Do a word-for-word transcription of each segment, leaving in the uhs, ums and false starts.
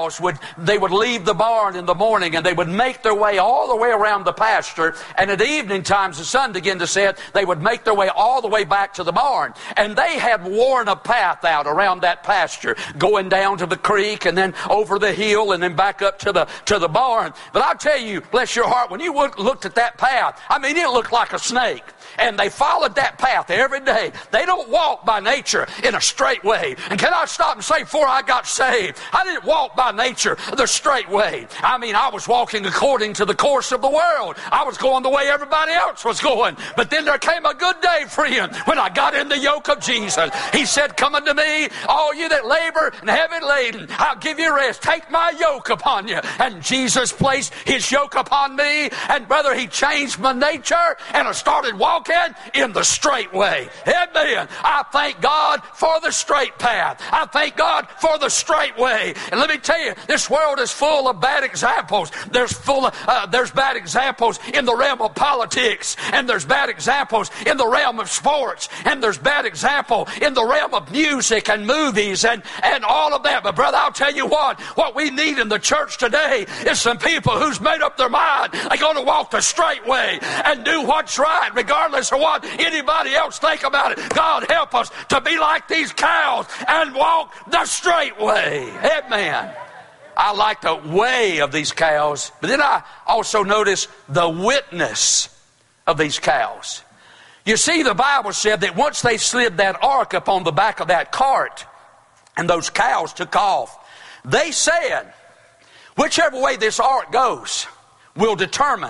cows would, they would leave the barn in the morning and they would make their way all the way around the pasture. And at evening times, the sun began to set, they would make their way all the way back to the barn. And they had worn a path out around that pasture, going down to the creek and then over the hill and then back up to the, to the barn. But I'll tell you, bless your heart, when you looked at that path, I mean, it looked like a snake. And they followed that path every day. They don't walk by nature in a straight way. And can I stop and say, before I got saved, I didn't walk by nature the straight way. I mean, I was walking according to the course of the world. I was going the way everybody else was going. But then there came a good day, friend, when I got in the yoke of Jesus. He said, come unto me, all you that labor and heavy laden, I'll give you rest. Take my yoke upon you. And Jesus placed his yoke upon me. And brother, he changed my nature, and I started walking in the straight way. Amen. I thank God for the straight path. I thank God for the straight way. And let me tell you, this world is full of bad examples. There's full of, uh, there's bad examples in the realm of politics, and there's bad examples in the realm of sports, and there's bad example in the realm of music and movies and, and all of that. But brother, I'll tell you what, what we need in the church today is some people who's made up their mind they're going to walk the straight way and do what's right, regardless of what anybody else think about it. God help us to be like these cows and walk the straight way. Amen. I like the way of these cows, but then I also notice the witness of these cows. You see, the Bible said that once they slid that ark up on the back of that cart and those cows took off, they said, whichever way this ark goes will determine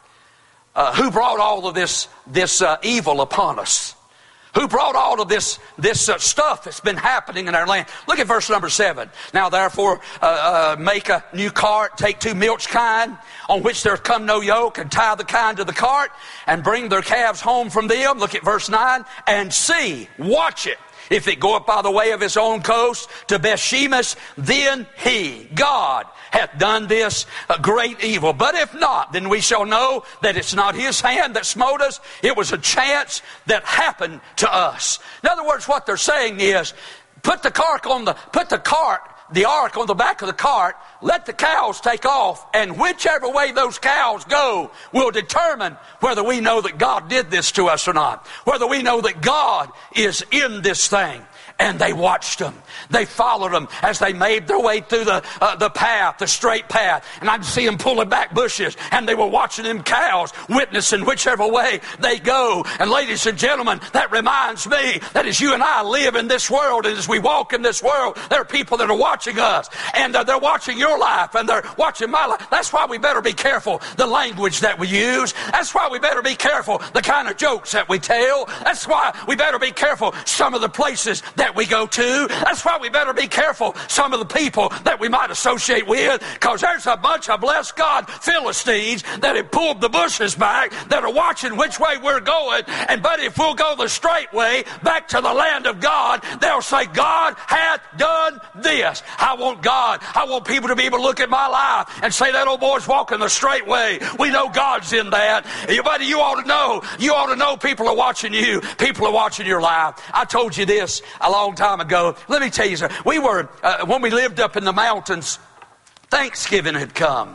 Uh, who brought all of this this uh, evil upon us? Who brought all of this this uh, stuff that's been happening in our land? Look at verse number seven. Now therefore uh, uh, make a new cart, take two milch kine, on which there come no yoke, and tie the kine to the cart, and bring their calves home from them. Look at verse nine. And see, watch it. If it go up by the way of his own coast to Bethshemesh, then he, God, hath done this great evil. But if not, then we shall know that it's not his hand that smote us. It was a chance that happened to us. In other words, what they're saying is, put the cart on the, put the cart, the ark on the back of the cart, let the cows take off, and whichever way those cows go will determine whether we know that God did this to us or not, whether we know that God is in this thing. And they watched them. They followed them as they made their way through the uh, the path, the straight path. And I could see them pulling back bushes. And they were watching them cows, witnessing whichever way they go. And ladies and gentlemen, that reminds me that as you and I live in this world, and as we walk in this world, there are people that are watching us. And uh, they're watching your life, and they're watching my life. That's why we better be careful the language that we use. That's why we better be careful the kind of jokes that we tell. That's why we better be careful some of the places that we go to. That's why we better be careful some of the people that we might associate with, because there's a bunch of, bless God, Philistines that have pulled the bushes back, that are watching which way we're going. And but if we'll go the straight way back to the land of God, they'll say, God hath done this. I want God, I want people to be able to look at my life and say, that old boy's walking the straight way. We know God's in that. Buddy, you ought to know, you ought to know people are watching you. People are watching your life. I told you this a long time ago. Let me tell you something. We were, uh, when we lived up in the mountains, Thanksgiving had come.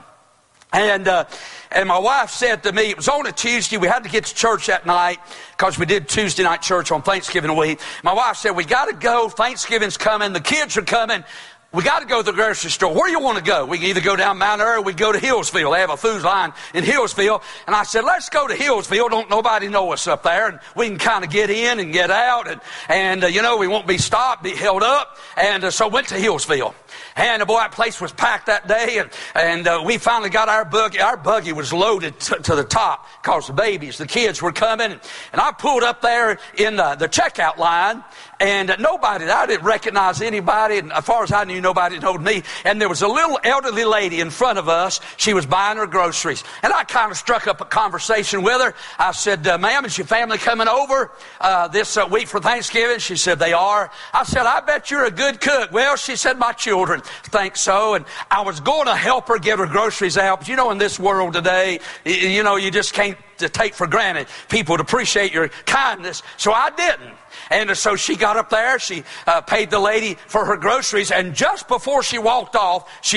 And uh, and my wife said to me, it was on a Tuesday, we had to get to church that night because we did Tuesday night church on Thanksgiving week. My wife said, we got to go, Thanksgiving's coming, the kids are coming. We got to go to the grocery store. Where do you want to go? We can either go down Mount Airy or we go to Hillsville. They have a food line in Hillsville. And I said, let's go to Hillsville. Don't nobody know us up there. And we can kind of get in and get out. And, and uh, you know, we won't be stopped, be held up. And uh, so went to Hillsville. And boy, that place was packed that day. And, and uh, we finally got our buggy. Our buggy was loaded t- to the top because the babies, the kids were coming. And I pulled up there in the, the checkout line. And nobody, I didn't recognize anybody. And as far as I knew, nobody knowed me. And there was a little elderly lady in front of us. She was buying her groceries. And I kind of struck up a conversation with her. I said, uh, ma'am, is your family coming over uh, this uh, week for Thanksgiving? She said, they are. I said, I bet you're a good cook. Well, she said, my children think so. And I was going to help her get her groceries out. But you know, in this world today, you know, you just can't take for granted people to appreciate your kindness. So I didn't. And so she got up there, she uh, paid the lady for her groceries, and just before she walked off, she